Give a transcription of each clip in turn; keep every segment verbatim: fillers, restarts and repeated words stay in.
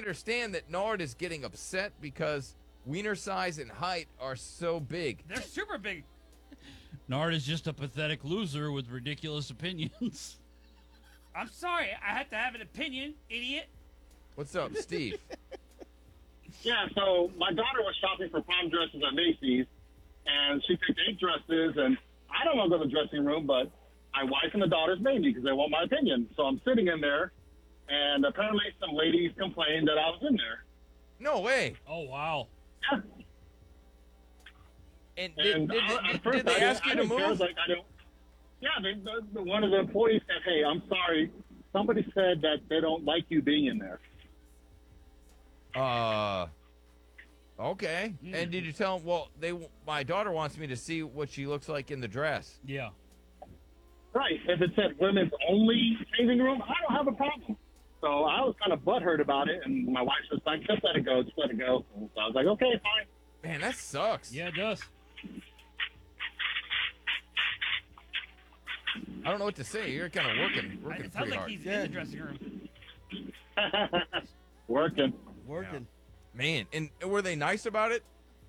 understand that Nard is getting upset because wiener size and height are so big. They're super big. Nard is just a pathetic loser with ridiculous opinions. I'm sorry. I have to have an opinion, idiot. What's up, Steve? Yeah, so my daughter was shopping for prom dresses at Macy's, and she picked eight dresses, and I don't want to go to the dressing room, but my wife and the daughters made me because they want my opinion. So I'm sitting in there, and apparently some ladies complained that I was in there. No way. Oh, wow. Yeah. And did, And did, I- did, at did, first did they I ask didn't- you I to didn't care. I was move? Like, I don't, yeah, they, the, the, one of the employees said, hey, I'm sorry. Somebody said that they don't like you being in there. Uh, okay. And did you tell them, well, they, my daughter wants me to see what she looks like in the dress. Yeah. Right. If it said women's only changing room, I don't have a problem. So I was kind of butthurt about it, and my wife was like, just let it go, just let it go. So I was like, okay, fine. Man, that sucks. Yeah, it does. I don't know what to say. You're kind of working, I- working It sounds pretty like hard. he's Yeah. in the dressing room. Working. Working. Man, and were they nice about it?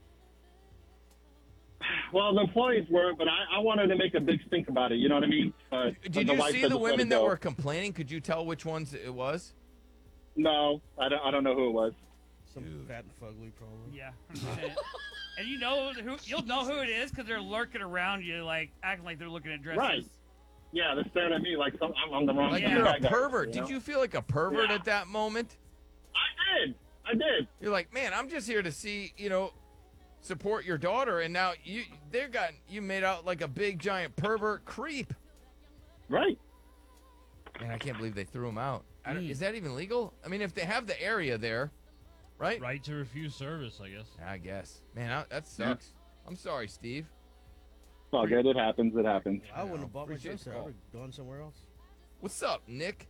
Well, the employees were, but I, I wanted to make a big stink about it. You know what I mean? But, but Did the you wife see said the just let women it that go. were complaining? Could you tell which ones it was? No, I don't, I don't know who it was. Some Dude. fat and fugly, probably. Yeah. one hundred percent. And you know who you'll know who it is because they're lurking around you, like acting like they're looking at dresses. Right. Yeah, they're staring at me like some, I'm, I'm the wrong Like Yeah. you're a bad guy, pervert. you Did know? you feel like a pervert Yeah. at that moment? I did. I did. You're like, man, I'm just here to see, you know, support your daughter, and now you they got you made out like a big giant pervert creep. Right. Man, I can't believe they threw him out. I don't, Mm. Is that even legal? I mean, if they have the area there, right? Right to refuse service, I guess. I guess. Man, I, that sucks. I'm sorry, Steve. It's all good. It happens. It happens. I wouldn't have bought my Appreciate dress the there. I call. would have gone somewhere else. What's up, Nick?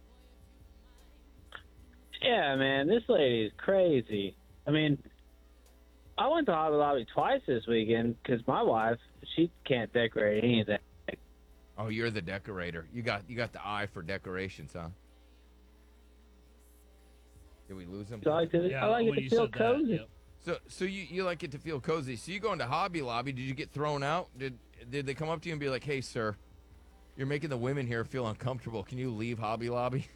Yeah, man, this lady is crazy. I mean, I went to Hobby Lobby twice this weekend because my wife, she can't decorate anything. Oh, you're the decorator. You got you got the eye for decorations, huh? Did we lose him? So I like to, Yeah, I like it when to you feel said that, cozy. yep. So so you, you like it to feel cozy. So you go into Hobby Lobby. Did you get thrown out? Did did they come up to you and be like, "Hey, sir, you're making the women here feel uncomfortable. Can you leave Hobby Lobby?"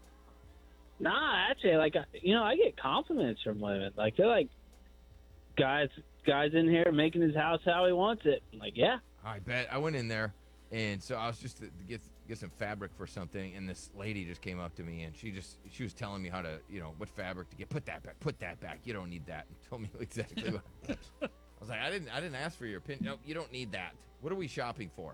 Nah, actually, like you know, I get compliments from women. Like they're like, guys, guys in here making his house how he wants it. I'm like, yeah, I bet. I went in there, and so I was just to get get some fabric for something, and this lady just came up to me, and she just she was telling me how to, you know, what fabric to get. Put that back. Put that back. You don't need that. And told me exactly what. I was like, I didn't I didn't ask for your opinion. No, you don't need that. What are we shopping for?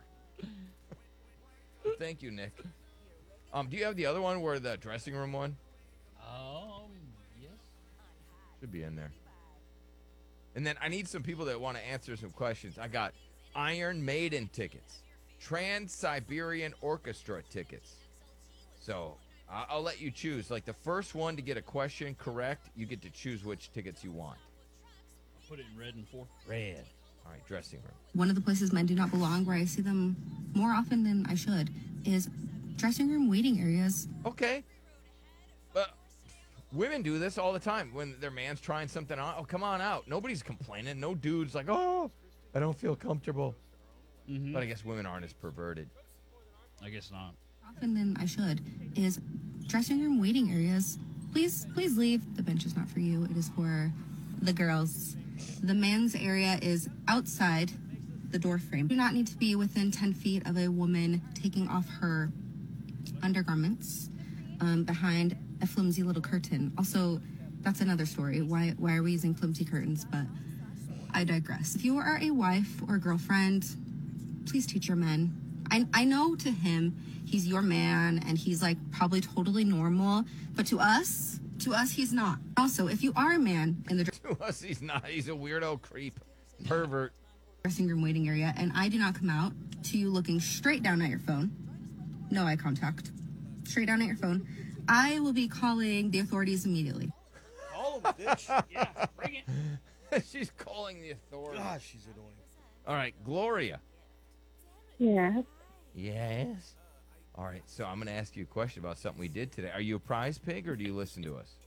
Thank you, Nick. Um, do you have the other one where the dressing room one? Um, yes. Should be in there. And then I need some people that want to answer some questions. I got Iron Maiden tickets, Trans-Siberian Orchestra tickets. So I- I'll let you choose. Like the first one to get a question correct, you get to choose which tickets you want. Put it in red and four. Red. All right, dressing room. One of the places men do not belong, where I see them more often than I should, is dressing room waiting areas. Okay. But women do this all the time when their man's trying something on. Oh, come on out. Nobody's complaining. No dude's like, oh, I don't feel comfortable. Mm-hmm. But I guess women aren't as perverted. I guess not. Often than I should, is dressing room waiting areas. Please, please leave. The bench is not for you. It is for the girls. The man's area is outside the door frame. Do not need to be within ten feet of a woman taking off her undergarments um, behind a flimsy little curtain. Also, that's another story. Why, why are we using flimsy curtains? But I digress. If you are a wife or girlfriend, please teach your men. I, I know to him, he's your man and he's like probably totally normal, but to us, to us, he's not. Also, if you are a man in the To us, he's not. He's a weirdo, creep, pervert. dressing room waiting area and I do not come out to you looking straight down at your phone, no eye contact, straight down at your phone, I will be calling the authorities immediately. Call him, bitch. Yeah, bring it. She's calling the authorities. Gosh, she's annoying. All right, Gloria. Yeah. Yes. All right, so I'm going to ask you a question about something we did today. Are you a prize pig or do you listen to us?